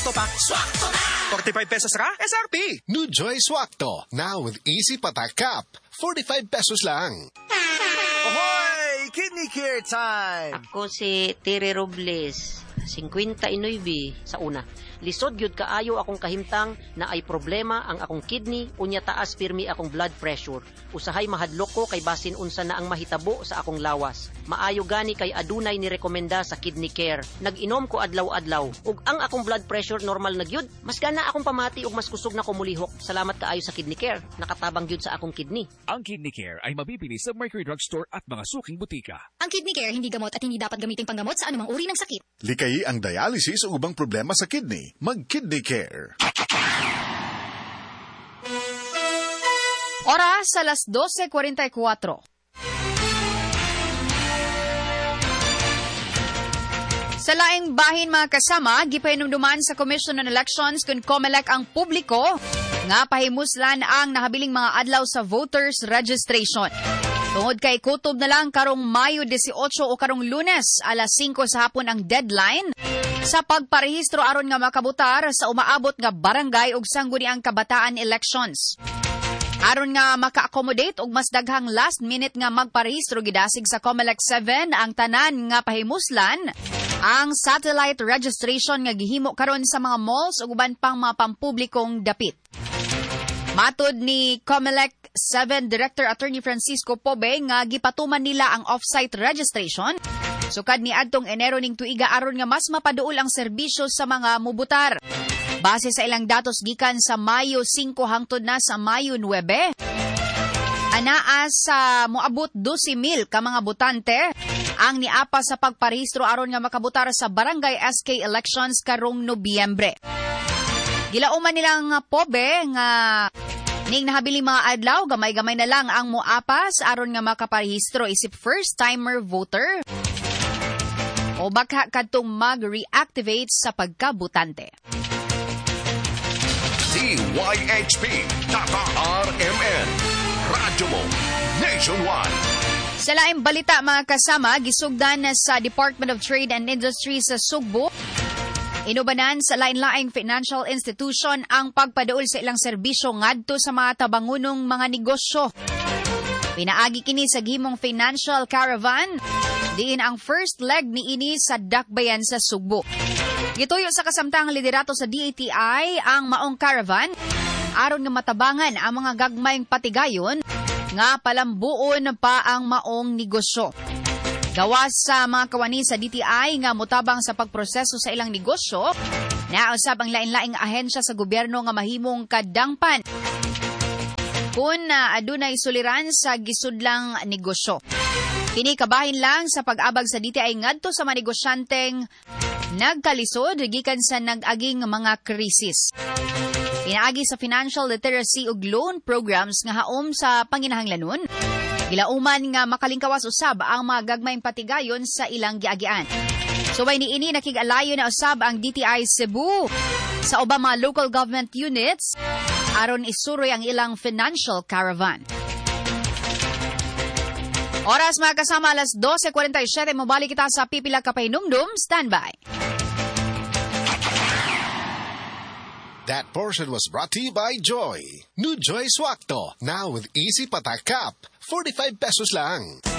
swakto pa. Swakto na! 45 pesos ra? SRP! New Joy Swakto, now with easy patakap. 45 pesos lang. Ahoy! Kidney Care time! Ako si Tere Robles, 59 sa una. Lisod gyud kaayo akong kahimtang na ay problema ang akong kidney, unya taas pirmi akong blood pressure. Usahay mahadlok ko kay basin unsa na ang mahitabo sa akong lawas. Maayo gani kay adunay ni rekomenda sa Kidney Care. Nag-inom ko adlaw-adlaw ug ang akong blood pressure normal na gyud. Mas gana akong pamati ug mas kusog na ko mulihok. Salamat kaayo sa Kidney Care. Nakatabang gyud sa akong kidney. Ang Kidney Care ay mabibili sa Mercury Drugstore at mga suking butika. Ang Kidney Care hindi gamot at hindi dapat gamitin panggamot sa anumang uri ng sakit. Likayi ang dialysis o ubang problema sa kidney. Mag-Kidney Care. Oras alas 12:44. Sa laing bahin mga kasama, gipahinumduman sa Commission on Elections kung COMELEC ang publiko nga pahimuslan ang nahabiling mga adlaw sa voters registration. Tungod kay kutob na lang karong Mayo 18 o karong Lunes, alas 5 sa hapon ang deadline sa pagparehistro aron nga makabutar sa umaabot nga barangay ug sangguniang kabataan elections. Aron nga maka-accommodate og mas daghang last minute nga magparehistro gidasig sa COMELEC 7 ang tanan nga pahimuslan ang satellite registration nga gihimo karon sa mga malls ug uban pang mga pampublikong dapit. Matod ni COMELEC 7 Director Attorney Francisco Pobe nga gipatuman nila ang off-site registration sukad ni adtong Enero ning tuiga aron nga mas mapaduol ang serbisyo sa mga mubutar. Base sa ilang datos gikan sa Mayo 5 hangtod na sa Mayo 9, anaa sa moabot 12,000 ka mga botante ang niapa sa pagparehistro aron nga makabutar sa barangay SK elections karong Nobyembre. Gilauman nilang Pobe nga ning nahabili mga adlaw, gamay-gamay na lang ang moapas aron nga makaparehistro isip first-timer voter o baka kadtong mag-reactivate sa pagkabutante. DYHP Tata RMN Radyo mo Nationwide. Sa laing balita mga kasama, gisugdan sa Department of Trade and Industry sa Sugbo, inubanan sa lain-laing financial institution ang pagpadaol sa ilang serbisyo ngadto sa mga tabangunong mga negosyo. Pinaagi kini sa gihimong financial caravan, diin ang first leg ni ini sa Dakbayan sa Sugbo. Gituyo sa kasamtang liderato sa DATI ang maong caravan aron nga matabangan ang mga gagmayng patigayon nga palambuon pa ang maong negosyo. Gawas sa mga kawani sa DTI nga mutabang sa pagproseso sa ilang negosyo, nausab ang lain-laing ahensya sa gobyerno nga mahimong kadangpan kung adunay suliran sa gisudlang negosyo. Kini kabahin lang sa pag-abag sa DTI ngadto sa mga negosyanteng nagkalisod gikan sa nag-aging mga krisis. Pinaagi sa financial literacy ug loan programs nga haom sa panginahanglanon, gilauman nga makalingkawas usab ang mga gagmayng patigayon sa ilang giagian. Subay niini nakig-alayo na usab ang DTI Cebu sa ubang mga local government units aron isuroy ang ilang financial caravan. Oras mga kasama, alas 12:47, mabalik kita sa pipila ka pahinumdum. Standby. That portion was brought to you by Joy. New Joy Swakto, now with easy patakap. 45 pesos lang.